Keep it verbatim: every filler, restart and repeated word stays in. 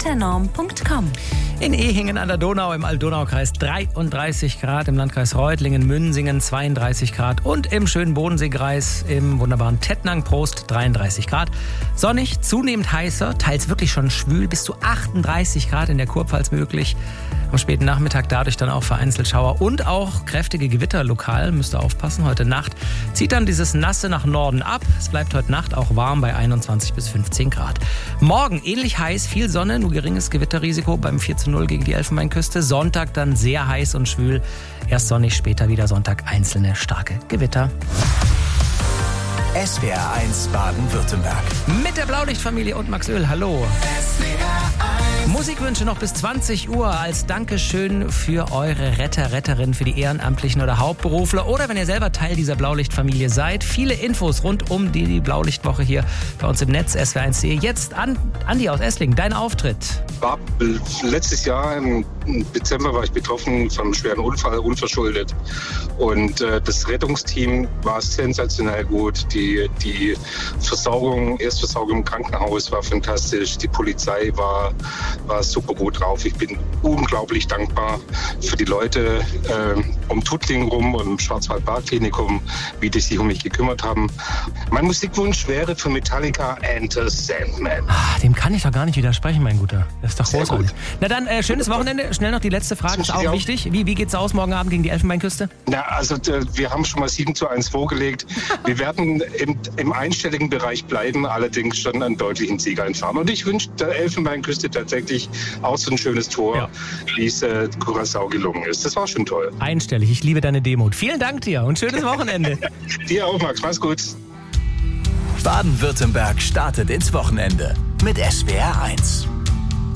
wetternorm punkt com. In Ehingen an der Donau im Alt-Donau-Kreis dreiunddreißig Grad, im Landkreis Reutlingen, Münsingen zweiunddreißig Grad und im schönen Bodenseekreis im wunderbaren Tettnang-Prost dreiunddreißig Grad. Sonnig, zunehmend heißer, teils wirklich schon schwül, bis zu achtunddreißig Grad in der Kurpfalz möglich. Am späten Nachmittag dadurch dann auch vereinzelt Schauer und auch kräftige Gewitter lokal. Müsst ihr aufpassen. Heute Nacht zieht dann dieses Nasse nach Norden ab. Es bleibt heute Nacht auch warm bei einundzwanzig bis fünfzehn Grad. Morgen ähnlich heiß, viel Sonne, nur geringes Gewitterrisiko beim vier zu null gegen die Elfenbeinküste. Sonntag dann sehr heiß und schwül. Erst sonnig, später wieder Sonntag einzelne starke Gewitter. S W R eins Baden-Württemberg. Mit der Blaulichtfamilie und Max Öl. Hallo. S W R eins. Musikwünsche noch bis zwanzig Uhr als Dankeschön für eure Retter, Retterin, für die Ehrenamtlichen oder Hauptberufler oder wenn ihr selber Teil dieser Blaulichtfamilie seid. Viele Infos rund um die, die Blaulichtwoche hier bei uns im Netz, S W R eins punkt de. Jetzt an Andi aus Esslingen, dein Auftritt. War letztes Jahr im Dezember war ich betroffen von einem schweren Unfall, unverschuldet. Und äh, das Rettungsteam war sensationell gut. Die, die Versorgung, Erstversorgung im Krankenhaus war fantastisch. Die Polizei war, war super gut drauf. Ich bin unglaublich dankbar für die Leute äh, um Tuttlingen rum und im Schwarzwald-Bar-Klinikum, wie die sich um mich gekümmert haben. Mein Musikwunsch wäre für Metallica Enter Sandman. Ah, dem kann ich doch gar nicht widersprechen, mein Guter. Das ist doch Sehr großartig. gut. Na dann, äh, schönes Wochenende. Schnell noch die letzte Frage, ist auch wichtig. Wie, wie geht's aus morgen Abend gegen die Elfenbeinküste? Na, also äh, wir haben schon mal sieben zu eins vorgelegt. Wir werden im, im einstelligen Bereich bleiben, allerdings schon einen deutlichen Sieg einfahren. Und ich wünsche der Elfenbeinküste tatsächlich auch so ein schönes Tor, Ja. wie es äh, Curaçao gelungen ist. Das war schon toll. Einstellig. Ich liebe deine Demut. Vielen Dank dir und schönes Wochenende. Dir auch, Max. Mach's gut. Baden-Württemberg startet ins Wochenende mit S W R eins.